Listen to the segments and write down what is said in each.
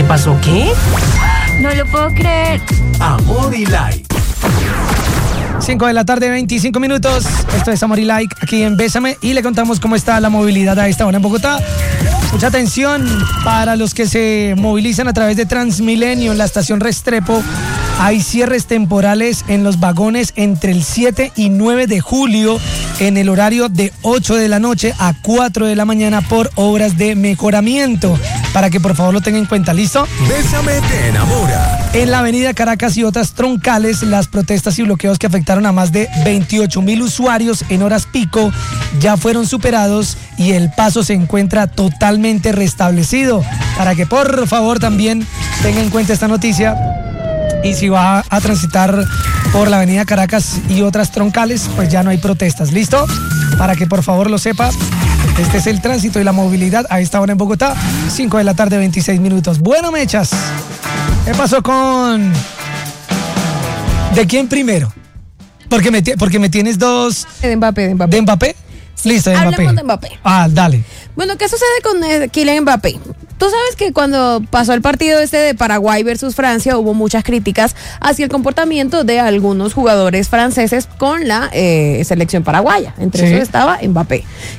pasó qué? No lo puedo creer. Amor y Like. 5 de la tarde, 25 minutos. Esto es Amor y Like aquí en Bésame y le contamos cómo está la movilidad a esta hora en Bogotá. Mucha atención para los que se movilizan a través de Transmilenio en la estación Restrepo. Hay cierres temporales en los vagones entre el 7 y 9 de julio en el horario de 8 de la noche a 4 de la mañana por obras de mejoramiento. Para que por favor lo tengan en cuenta, ¿listo? Bésame te enamora. En la avenida Caracas y otras troncales, las protestas y bloqueos que afectaron a más de 28,000 usuarios en horas pico ya fueron superados y el paso se encuentra totalmente restablecido. Para que por favor también tengan en cuenta esta noticia. Y si va a transitar por la avenida Caracas y otras troncales, pues ya no hay protestas, ¿listo? Para que por favor lo sepa, este es el tránsito y la movilidad a esta hora en Bogotá, 5 de la tarde, 26 minutos. Bueno, mechas, ¿qué pasó con... ¿De quién primero? Porque me tienes dos... De Mbappé. ¿De Mbappé? Listo, de Mbappé. Hablamos de Mbappé. Dale. Bueno, ¿qué sucede con Kylian Mbappé? Tú sabes que cuando pasó el partido de Paraguay versus Francia hubo muchas críticas hacia el comportamiento de algunos jugadores franceses con la selección paraguaya. Entre esos estaba Mbappé.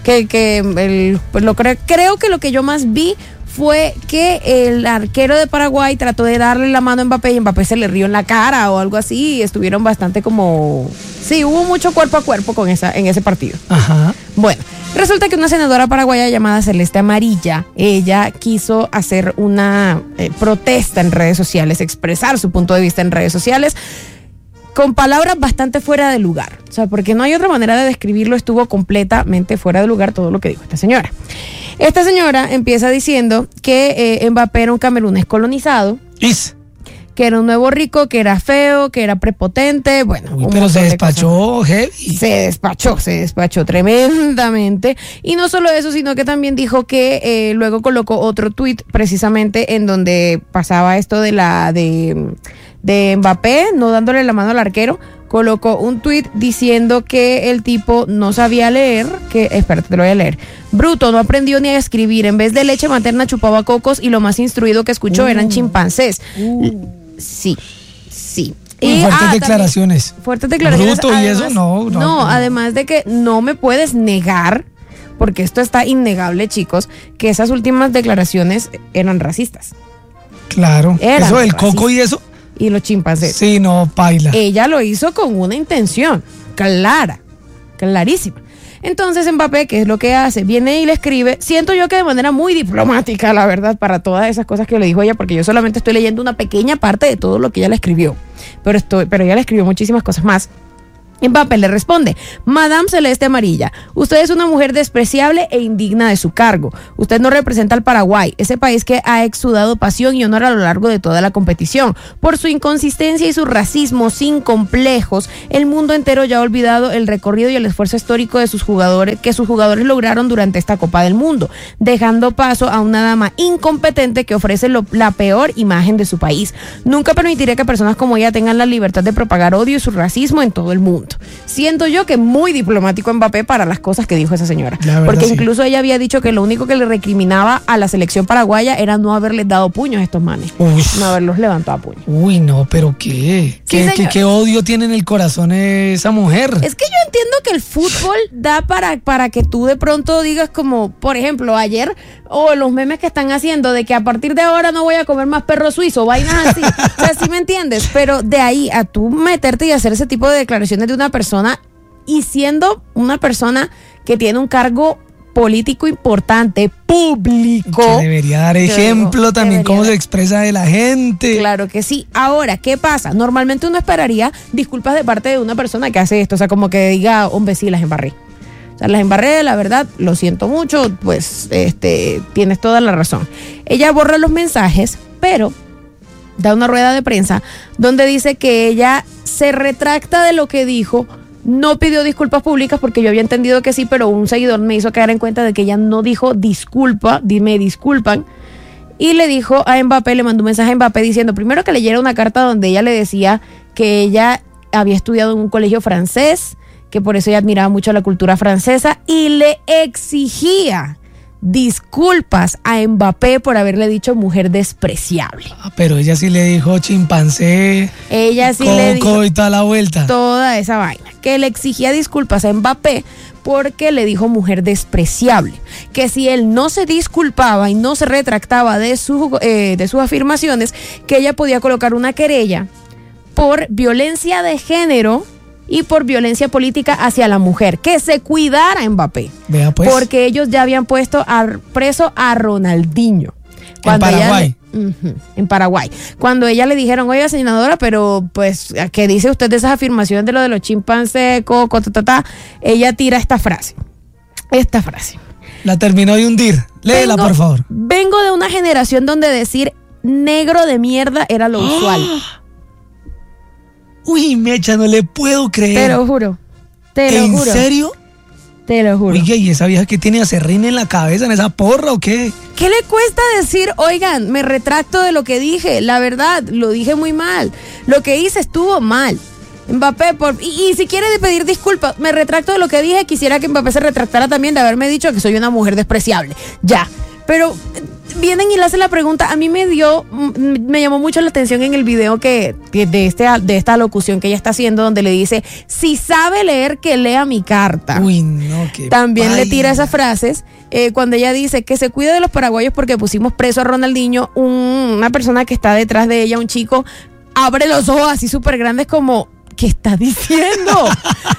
Creo que lo que yo más vi fue que el arquero de Paraguay trató de darle la mano a Mbappé y Mbappé se le rió en la cara o algo así y estuvieron bastante como... Sí, hubo mucho cuerpo a cuerpo en ese partido. Ajá. Bueno, resulta que una senadora paraguaya llamada Celeste Amarilla, ella quiso hacer una protesta en redes sociales, expresar su punto de vista en redes sociales, con palabras bastante fuera de lugar. O sea, porque no hay otra manera de describirlo, estuvo completamente fuera de lugar todo lo que dijo esta señora. Esta señora empieza diciendo que Mbappé era un camerunés colonizado. Que era un nuevo rico, que era feo, que era prepotente, bueno. Pero se despachó heavy. Se despachó tremendamente. Y no solo eso, sino que también dijo que luego colocó otro tuit precisamente en donde pasaba esto de Mbappé, no dándole la mano al arquero. Colocó un tuit diciendo que el tipo no sabía leer, espérate, te lo voy a leer. Bruto, no aprendió ni a escribir, en vez de leche materna chupaba cocos y lo más instruido que escuchó eran chimpancés. Sí. Y fuertes declaraciones. Fuertes declaraciones. Bruto además, y eso, no. Además de que no me puedes negar, porque esto está innegable, chicos, que esas últimas declaraciones eran racistas. Claro. Eso del coco y eso. Y los chimpancés. Sí, no, paila. Ella lo hizo con una intención clarísima. Entonces Mbappé, ¿qué es lo que hace? Viene y le escribe, siento yo que de manera muy diplomática, la verdad, para todas esas cosas que le dijo ella, porque yo solamente estoy leyendo una pequeña parte de todo lo que ella le escribió, pero ella le escribió muchísimas cosas más. Mbappé le responde, Madame Celeste Amarilla, usted es una mujer despreciable e indigna de su cargo. Usted no representa al Paraguay, ese país que ha exudado pasión y honor a lo largo de toda la competición. Por su inconsistencia y su racismo sin complejos, el mundo entero ya ha olvidado el recorrido y el esfuerzo histórico de sus jugadores lograron durante esta Copa del Mundo, dejando paso a una dama incompetente que ofrece la peor imagen de su país. Nunca permitiré que personas como ella tengan la libertad de propagar odio y su racismo en todo el mundo. Siento yo que muy diplomático Mbappé para las cosas que dijo esa señora, porque incluso ella había dicho que lo único que le recriminaba a la selección paraguaya era no haberles dado puños a estos manes, no haberlos levantado a puños. Uy, no, pero ¿qué? ¿Qué odio tiene en el corazón esa mujer? Es que yo entiendo que el fútbol da para que tú de pronto digas como, por ejemplo, ayer, los memes que están haciendo de que a partir de ahora no voy a comer más perro suizo, vainas así. O sea, ¿sí me entiendes? Pero de ahí a tú meterte y hacer ese tipo de declaraciones de una persona y siendo una persona que tiene un cargo político importante, público. Que debería dar ejemplo también cómo se expresa de la gente. Claro que sí. Ahora, ¿qué pasa? Normalmente uno esperaría disculpas de parte de una persona que hace esto, o sea, como que diga, hombre, sí, las embarré. O sea, las embarré, la verdad, lo siento mucho, pues tienes toda la razón. Ella borra los mensajes, pero da una rueda de prensa donde dice que ella se retracta de lo que dijo, no pidió disculpas públicas porque yo había entendido que sí, pero un seguidor me hizo caer en cuenta de que ella no dijo disculpa, me disculpan, y le dijo a Mbappé, le mandó un mensaje a Mbappé diciendo primero que leyera una carta donde ella le decía que ella había estudiado en un colegio francés, que por eso ella admiraba mucho la cultura francesa y le exigía disculpas a Mbappé por haberle dicho mujer despreciable. Pero ella sí le dijo chimpancé, Ella sí coco le dijo y toda la vuelta. toda esa vaina, que le exigía disculpas a Mbappé porque le dijo mujer despreciable, que si él no se disculpaba y no se retractaba de sus afirmaciones, que ella podía colocar una querella por violencia de género y por violencia política hacia la mujer, que se cuidara Mbappé. Vea pues. Porque ellos ya habían puesto preso a Ronaldinho. En Paraguay. En Paraguay. Cuando ella le dijeron, oiga, senadora, pero pues, ¿qué dice usted de esas afirmaciones de los chimpancés, coco, ella tira esta frase. La terminó de hundir. Léela, por favor. Vengo de una generación donde decir negro de mierda era lo usual. Uy, Mecha, no le puedo creer. Te lo juro. ¿En serio? Te lo juro. Oye, ¿y esa vieja que tiene acerrín en la cabeza, en esa porra o qué? ¿Qué le cuesta decir, oigan, me retracto de lo que dije? La verdad, lo dije muy mal. Lo que hice estuvo mal. Mbappé, y si quiere pedir disculpas, me retracto de lo que dije, quisiera que Mbappé se retractara también de haberme dicho que soy una mujer despreciable. Ya. Pero vienen y le hacen la pregunta. A mí me llamó mucho la atención en el video de esta locución que ella está haciendo, donde le dice, si sabe leer, que lea mi carta. Uy, no, qué También le tira esas frases cuando ella dice que se cuide de los paraguayos porque pusimos preso a Ronaldinho. Una persona que está detrás de ella, un chico, abre los ojos así súper grandes como, ¿qué está diciendo?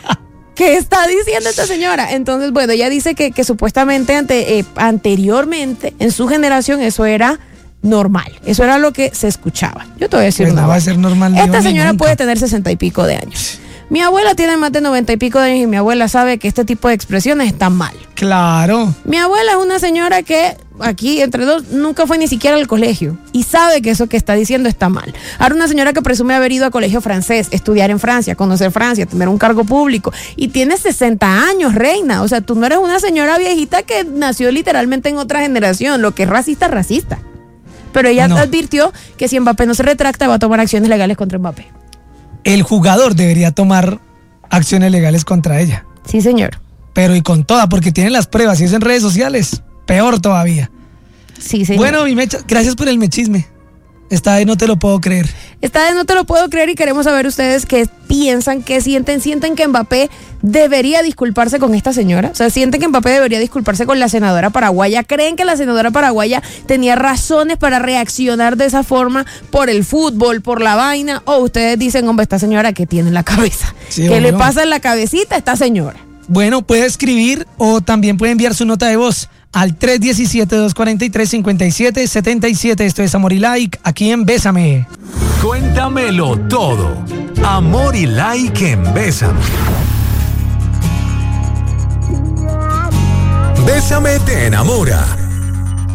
¿Qué está diciendo esta señora? Entonces, bueno, ella dice que supuestamente anteriormente, en su generación, eso era normal. Eso era lo que se escuchaba. Yo te voy a decir Pues una no va a vaina. ser normal. Esta señora puede tener 60 y pico de años. Mi abuela tiene más de 90 y pico de años y mi abuela sabe que este tipo de expresiones están mal. Claro. Mi abuela es una señora que, aquí entre dos, nunca fue ni siquiera al colegio y sabe que eso que está diciendo está mal. Ahora una señora que presume haber ido a colegio francés, estudiar en Francia, conocer Francia, tener un cargo público y tiene 60 años, reina. O sea, tú no eres una señora viejita que nació literalmente en otra generación. Lo que es racista, racista. Pero ella advirtió que si Mbappé no se retracta va a tomar acciones legales contra Mbappé. El jugador debería tomar acciones legales contra ella. Sí, señor. Pero y con toda, porque tienen las pruebas y es en redes sociales. Peor todavía. Sí, señor. Bueno, mi Mecha, gracias por el mechisme. Esta vez no te lo puedo creer. Esta vez no te lo puedo creer y queremos saber ustedes qué piensan, qué sienten. ¿Sienten que Mbappé debería disculparse con esta señora? O sea, ¿sienten que Mbappé debería disculparse con la senadora paraguaya? ¿Creen que la senadora paraguaya tenía razones para reaccionar de esa forma por el fútbol, por la vaina? ¿O ustedes dicen, hombre, esta señora qué tiene en la cabeza? Sí, ¿Qué le pasa en la cabecita a esta señora? Bueno, puede escribir o también puede enviar su nota de voz al 317-243-5777. Esto es Amor y Like, aquí en Bésame. Cuéntamelo todo. Amor y Like en Bésame. Bésame te enamora.